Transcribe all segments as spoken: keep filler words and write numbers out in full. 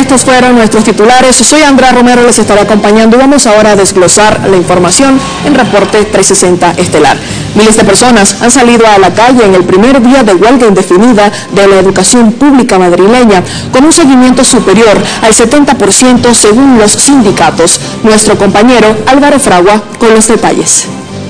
Estos fueron nuestros titulares. Soy Andrea Romero, les estaré acompañando y vamos ahora a desglosar la información en Reporte trescientos sesenta Estelar. Miles de personas han salido a la calle en el primer día de huelga indefinida de la educación pública madrileña, con un seguimiento superior al setenta por ciento según los sindicatos. Nuestro compañero Álvaro Fragua con los detalles.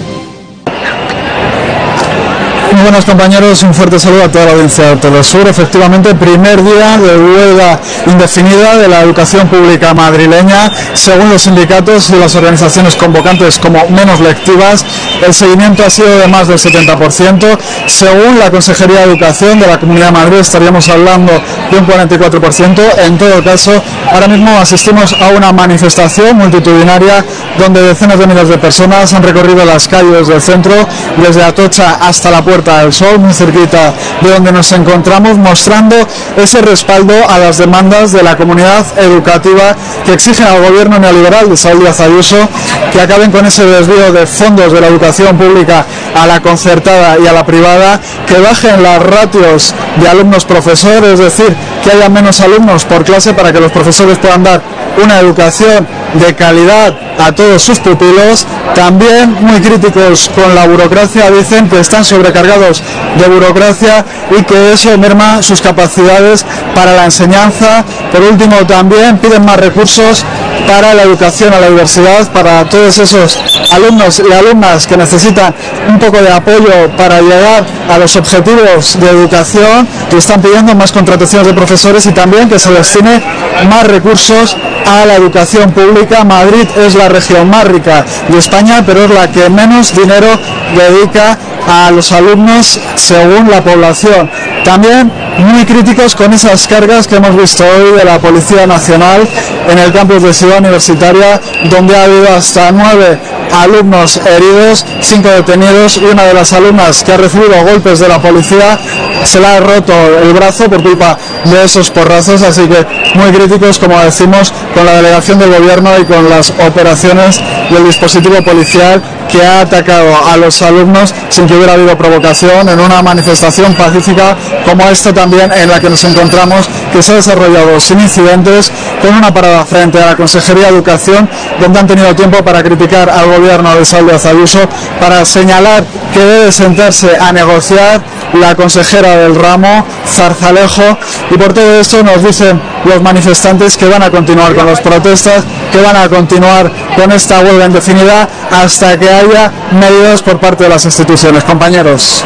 Muy buenos compañeros, un fuerte saludo a toda la audiencia de Telesur. Efectivamente, primer día de huelga indefinida de la educación pública madrileña. Según los sindicatos y las organizaciones convocantes como menos lectivas, el seguimiento ha sido de más del setenta por ciento. Según la Consejería de Educación de la Comunidad de Madrid, estaríamos hablando de un cuarenta y cuatro por ciento. En todo caso, ahora mismo asistimos a una manifestación multitudinaria donde decenas de miles de personas han recorrido las calles del centro, desde Atocha hasta la Puerta del Sol, muy cerquita de donde nos encontramos, mostrando ese respaldo a las demandas de la comunidad educativa que exigen al gobierno neoliberal de Isabel Díaz Ayuso que acaben con ese desvío de fondos de la educación pública a la concertada y a la privada, que bajen las ratios de alumnos-profesores, es decir, que haya menos alumnos por clase para que los profesores puedan dar una educación de calidad a todos sus pupilos. También muy críticos con la burocracia, dicen que están sobrecargados de burocracia y que eso merma sus capacidades para la enseñanza. Por último, también piden más recursos para la educación a la diversidad, para todos esos alumnos y alumnas que necesitan un poco de apoyo para llegar a los objetivos de educación, que están pidiendo más contrataciones de profesores y también que se destine más recursos a la educación pública. Madrid es la región más rica de España, pero es la que menos dinero dedica a los alumnos según la población. También muy críticos con esas cargas que hemos visto hoy de la Policía Nacional en el campus de Ciudad Universitaria, donde ha habido hasta nueve alumnos heridos, cinco detenidos y una de las alumnas que ha recibido golpes de la policía se le ha roto el brazo por culpa de esos porrazos. Así que muy críticos, como decimos, con la delegación del gobierno y con las operaciones y el dispositivo policial que ha atacado a los alumnos sin que hubiera habido provocación, en una manifestación pacífica como esta también en la que nos encontramos, que se ha desarrollado sin incidentes, con una parada frente a la Consejería de Educación, donde han tenido tiempo para criticar al gobierno de Isabel Díaz Ayuso, para señalar que debe sentarse a negociar la consejera del ramo, Zarzalejo, y por todo esto nos dicen los manifestantes que van a continuar con las protestas, que van a continuar con esta huelga indefinida hasta que haya medidas por parte de las instituciones. Compañeros.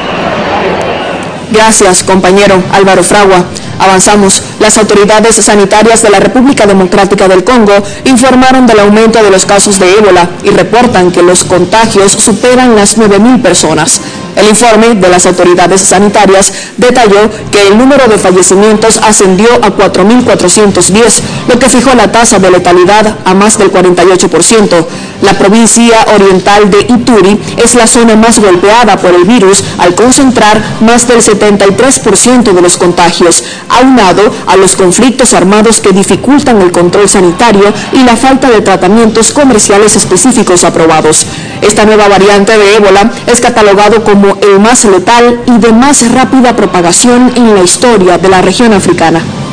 Gracias, compañero Álvaro Fragua. Avanzamos. Las autoridades sanitarias de la República Democrática del Congo informaron del aumento de los casos de ébola y reportan que los contagios superan las nueve mil personas. El informe de las autoridades sanitarias detalló que el número de fallecimientos ascendió a cuatro mil cuatrocientos diez, lo que fijó la tasa de letalidad a más del cuarenta y ocho por ciento. La provincia oriental de Ituri es la zona más golpeada por el virus, al concentrar más del setenta y tres por ciento de los contagios, aunado a los conflictos armados que dificultan el control sanitario y la falta de tratamientos comerciales específicos aprobados. Esta nueva variante de ébola es catalogado como el más letal y de más rápida propagación en la historia de la región africana.